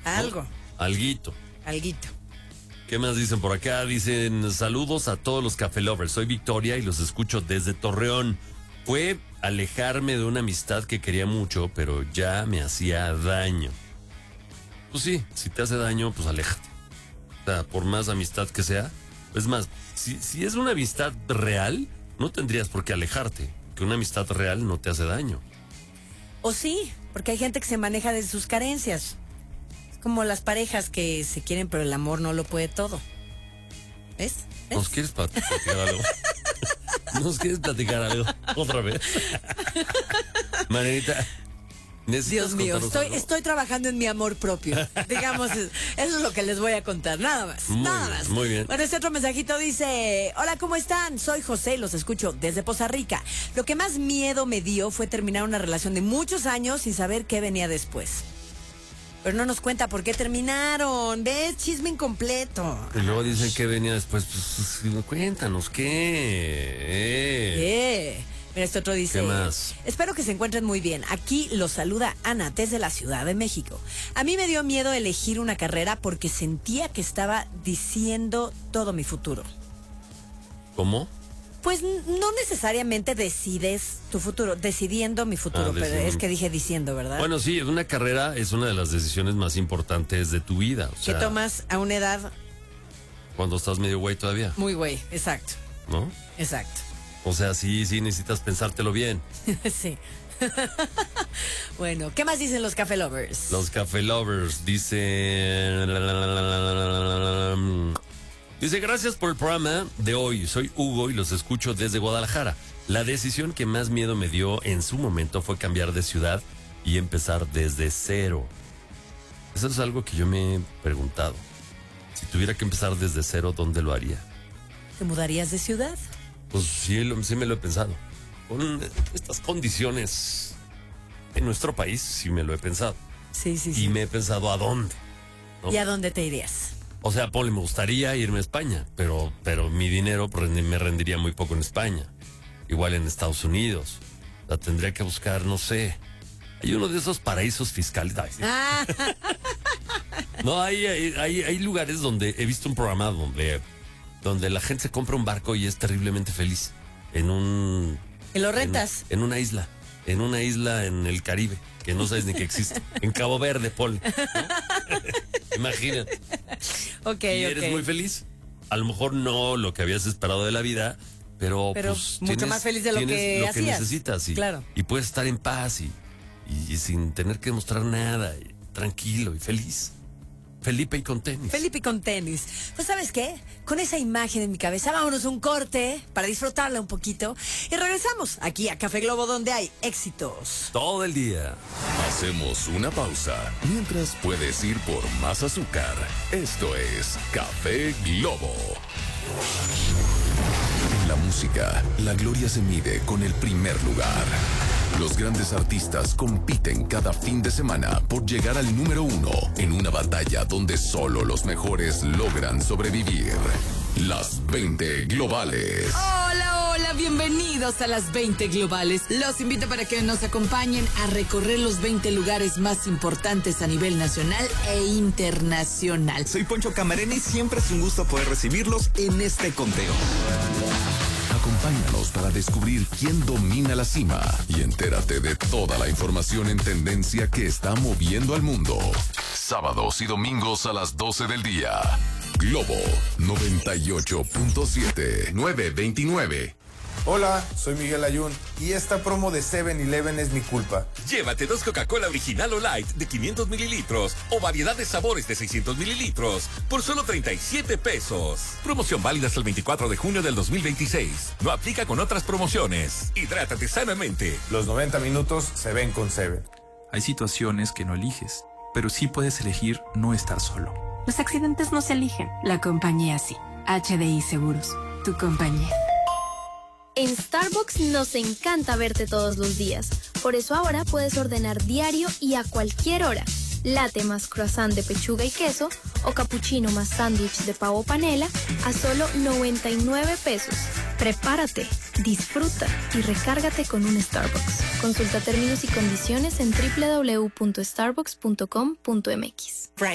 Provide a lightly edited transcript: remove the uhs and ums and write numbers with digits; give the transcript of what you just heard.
Algo. Alguito. Alguito. ¿Qué más dicen por acá? Dicen, saludos a todos los Café Lovers. Soy Victoria y los escucho desde Torreón. Fue alejarme de una amistad que quería mucho, pero ya me hacía daño. Pues sí, si te hace daño, pues aléjate. O sea, por más amistad que sea. Es más, si es una amistad real, no tendrías por qué alejarte. Que una amistad real no te hace daño. O sí, porque hay gente que se maneja de sus carencias. Es como las parejas que se quieren, pero el amor no lo puede todo. ¿Ves? ¿Nos quieres platicar algo? ¿Nos quieres platicar algo? Otra vez. Marianita, Dios mío, estoy trabajando en mi amor propio. Digamos, eso es lo que les voy a contar, nada más. Nada más. Muy bien. Bueno, este otro mensajito dice: hola, ¿cómo están? Soy José y los escucho desde Poza Rica. Lo que más miedo me dio fue terminar una relación de muchos años sin saber qué venía después. Pero no nos cuenta por qué terminaron. ¿Ves? Chisme incompleto. Y luego dicen que venía después. Pues, cuéntanos, ¿qué? Mira, este otro dice: ¿qué más? Espero que se encuentren muy bien. Aquí los saluda Ana desde la Ciudad de México. A mí me dio miedo elegir una carrera porque sentía que estaba diciendo todo mi futuro. ¿Cómo? Pues no necesariamente decides tu futuro, decidiendo mi futuro, pero es que dije diciendo, ¿verdad? Bueno, sí, una carrera es una de las decisiones más importantes de tu vida. O sea, que tomas a una edad cuando estás medio güey todavía. muy güey, exacto. ¿No? Exacto. O sea, sí necesitas pensártelo bien. Sí. Bueno, ¿qué más dicen los Café Lovers? Los Café Lovers dicen... Dice, gracias por el programa de hoy. Soy Hugo y los escucho desde Guadalajara. La decisión que más miedo me dio en su momento fue cambiar de ciudad y empezar desde cero. Eso es algo que yo me he preguntado. Si tuviera que empezar desde cero, ¿dónde lo haría? ¿Te mudarías de ciudad? Pues sí me lo he pensado. Con estas condiciones en nuestro país, sí me lo he pensado. Sí. Y me he pensado a dónde, ¿no? ¿Y a dónde te irías? O sea, Poli, me gustaría irme a España, pero mi dinero me rendiría muy poco en España. Igual en Estados Unidos. La tendría que buscar, no sé. Hay uno de esos paraísos fiscales. Ay, sí. No, hay lugares donde he visto un programa donde la gente se compra un barco y es terriblemente feliz. ¿Y lo rentas? En una isla. En una isla en el Caribe, que no sabes ni que existe. En Cabo Verde, Poli, ¿no? Imagínate. Okay, y eres muy feliz. A lo mejor no lo que habías esperado de la vida, pero pues, mucho más feliz de lo que hacías. Que necesitas. Claro. Y puedes estar en paz y sin tener que demostrar nada. Y tranquilo y feliz. Felipe y con tenis. Felipe y con tenis. Pues, ¿sabes qué? Con esa imagen en mi cabeza, vámonos a un corte para disfrutarla un poquito. Y regresamos aquí a Café Globo, donde hay éxitos todo el día. Hacemos una pausa mientras puedes ir por más azúcar. Esto es Café Globo. En la música, la gloria se mide con el primer lugar. Los grandes artistas compiten cada fin de semana por llegar al número 1 en una batalla donde solo los mejores logran sobrevivir. Las 20 Globales. Hola, bienvenidos a las 20 Globales. Los invito para que nos acompañen a recorrer los 20 lugares más importantes a nivel nacional e internacional. Soy Poncho Camarena y siempre es un gusto poder recibirlos en este conteo. Acompáñanos para descubrir quién domina la cima y entérate de toda la información en tendencia que está moviendo al mundo. Sábados y domingos a las 12 del día. Globo 98.7 929. Hola, soy Miguel Ayun y esta promo de 7-Eleven es mi culpa. Llévate 2 Coca-Cola Original o Light de 500 mililitros o variedad de sabores de 600 mililitros por solo 37 pesos. Promoción válida hasta el 24 de junio del 2026. No aplica con otras promociones. Hidrátate sanamente. Los 90 minutos se ven con 7. Hay situaciones que no eliges, pero sí puedes elegir no estar solo. Los accidentes no se eligen, la compañía sí. HDI Seguros, tu compañía. En Starbucks nos encanta verte todos los días. Por eso ahora puedes ordenar diario y a cualquier hora. Latte más croissant de pechuga y queso o cappuccino más sándwich de pavo panela a solo 99 pesos. Prepárate, disfruta y recárgate con un Starbucks. Consulta términos y condiciones en www.starbucks.com.mx.